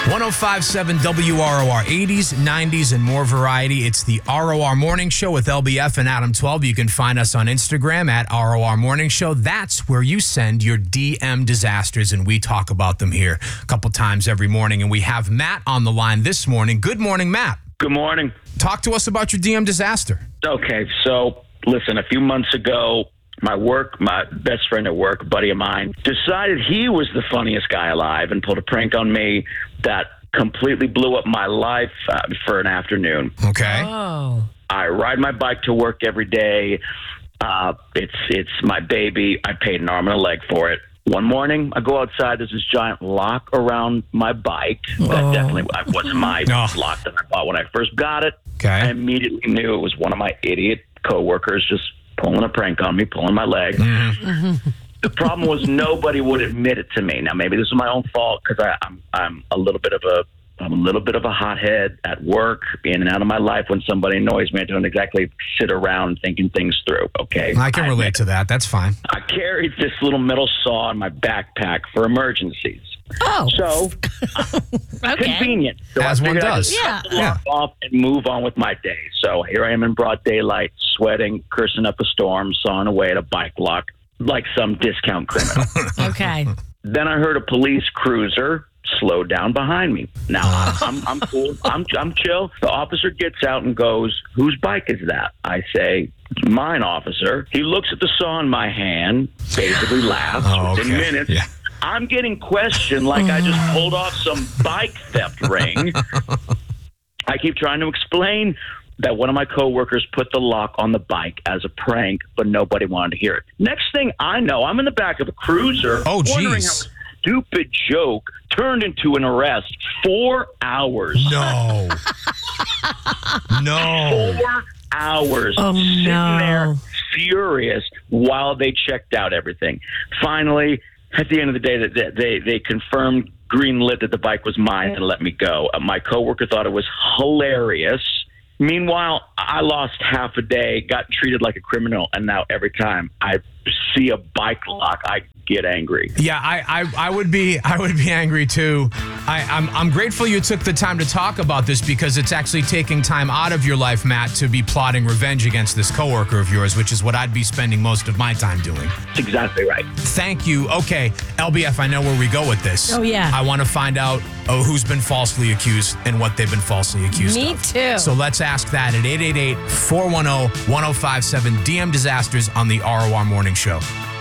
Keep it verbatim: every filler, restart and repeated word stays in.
one oh five point seven W R O R, eighties, nineties, and more variety. It's the R O R Morning Show with L B F and Adam twelve. You can find us on Instagram at R O R Morning Show. That's where you send your D M disasters, and we talk about them here a couple times every morning. And we have Matt on the line this morning. Good morning, Matt. Good morning. Talk to us about your D M disaster. Okay, so listen, a few months ago, my work, my best friend at work, a buddy of mine, decided he was the funniest guy alive and pulled a prank on me that completely blew up my life uh, for an afternoon. Okay. Oh. I ride my bike to work every day. Uh, it's it's my baby. I paid an arm and a leg for it. One morning, I go outside. There's this giant lock around my bike. That Oh. definitely wasn't my No. lock that I bought when I first got it. Okay. I immediately knew it was one of my idiot coworkers just pulling a prank on me, pulling my leg. Mm-hmm. The problem was nobody would admit it to me. Now, maybe this is my own fault because I'm I'm a little bit of a I'm a little bit of a hothead at work, in and out of my life. When somebody annoys me, I don't exactly sit around thinking things through. Okay, I can relate to that. That's fine. I carried this little metal saw in my backpack for emergencies. Oh. So Okay. convenient. So As I one figured I'd does. just Yeah. cut the lock off and move on with my day. So here I am in broad daylight, sweating, cursing up a storm, sawing away at a bike lock like some discount criminal. Okay. Then I heard a police cruiser slow down behind me. Now I'm I'm cool. I'm I'm chill. The officer gets out and goes, "Whose bike is that?" I say, "Mine, officer." He looks at the saw in my hand, basically laughs. Oh, Within okay. minutes, Yeah. I'm getting questioned like I just pulled off some bike theft ring. I keep trying to explain that one of my coworkers put the lock on the bike as a prank, but nobody wanted to hear it. Next thing I know, I'm in the back of a cruiser, Oh, wondering geez. how a stupid joke turned into an arrest. Four hours. No. No. Four hours. Oh, sitting no. there furious while they checked out everything. Finally, at the end of the day, that they, they confirmed, green lit that the bike was mine and let me go. Uh, my coworker thought it was hilarious. Meanwhile, I lost half a day, got treated like a criminal, and now every time I see a bike lock, I get angry. Yeah, I, I, I would be I would be angry too. I, I'm I'm grateful you took the time to talk about this because it's actually taking time out of your life, Matt, to be plotting revenge against this coworker of yours, which is what I'd be spending most of my time doing. That's exactly right. Thank you. Okay, L B F, I know where we go with this. Oh, yeah. I want to find out oh, who's been falsely accused and what they've been falsely accused Me of. too. So let's ask that at eight eight eight, four one zero, one zero five seven. D M Disasters on the R O R Morning Show.